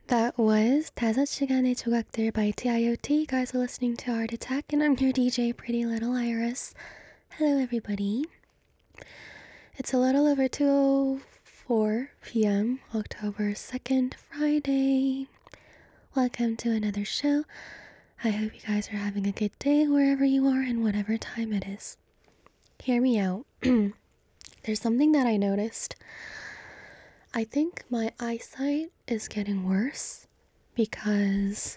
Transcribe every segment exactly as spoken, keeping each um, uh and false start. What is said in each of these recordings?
That was 다섯 시간의 조각들 by T I O T. You guys are listening to Art Attack, and I'm your D J, Pretty Little Iris. Hello, everybody. It's a little over two oh four p.m., October second, Friday. Welcome to another show. I hope you guys are having a good day wherever you are and whatever time it is. Hear me out. There's something that I noticed. I think my eyesight is getting worse because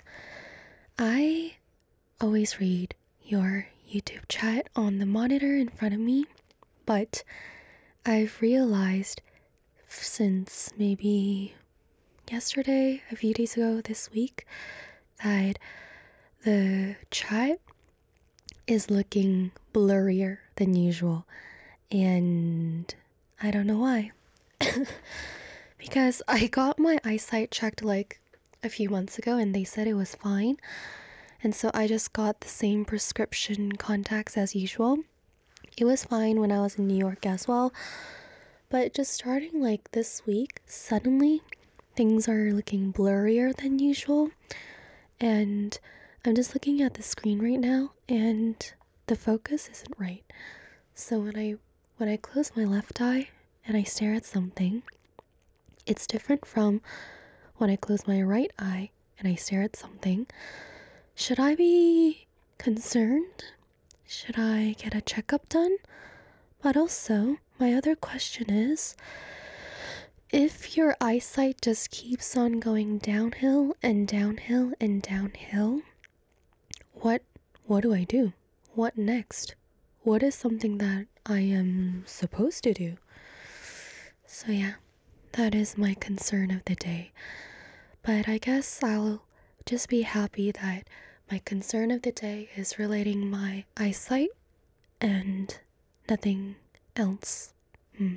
I always read your YouTube chat on the monitor in front of me, but I've realized since maybe yesterday, a few days ago, this week, that the chat is looking blurrier than usual, and I don't know why. Because I got my eyesight checked like a few months ago and they said it was fine, and so I just got the same prescription contacts as usual. It was fine when I was in New York as well, but just starting like this week, suddenly things are looking blurrier than usual, and I'm just looking at the screen right now and the focus isn't right. So when I when I close my left eye and I stare at something, it's different from when I close my right eye and I stare at something. Should I be concerned? Should I get a checkup done? But also, my other question is, if your eyesight just keeps on going downhill and downhill and downhill, what what do I do? What next? What is something that I am supposed to do? So yeah, that is my concern of the day. But I guess I'll just be happy that my concern of the day is relating my eyesight and nothing else. Hmm.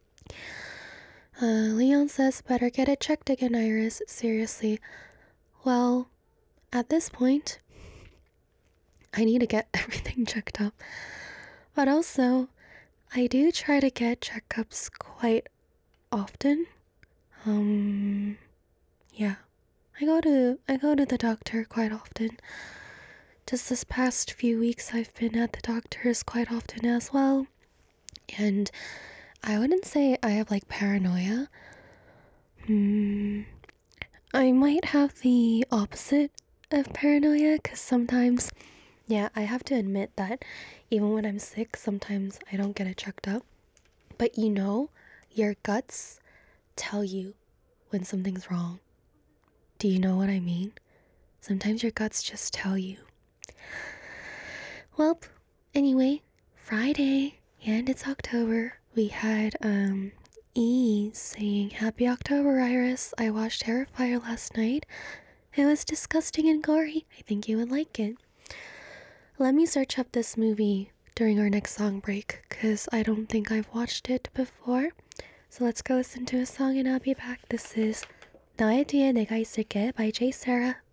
Uh, Leon says, better get it checked again, Iris. Seriously. Well, at this point, I need to get everything checked up. But also, I do try to get checkups quite often. Um, yeah. I go to I go to the doctor quite often. Just this past few weeks I've been at the doctor's quite often as well. And I wouldn't say I have like paranoia. Hmm. I might have the opposite of paranoia, because sometimes, yeah, I have to admit that even when I'm sick, sometimes I don't get it checked up. But you know, your guts tell you when something's wrong. Do you know what I mean? Sometimes your guts just tell you. Well, anyway, Friday, and it's October. We had um E saying, "Happy October, Iris. I watched Terrifier last night. It was disgusting and gory. I think you would like it." Let me search up this movie during our next song break, because I don't think I've watched it before. So let's go listen to a song and I'll be back. This is 너의 뒤에 내가 있을게 by J Sarah.